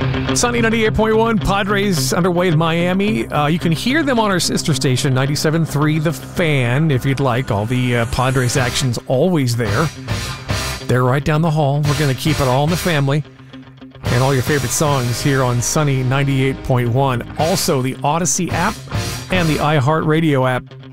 Sunny 98.1, Padres underway in Miami. You can hear them on our sister station, 97.3 The Fan, if you'd like. All the Padres action's always there. They're right down the hall. We're going to keep it all in the family. And all your favorite songs here on Sunny 98.1. Also, the Odyssey app and the iHeartRadio app.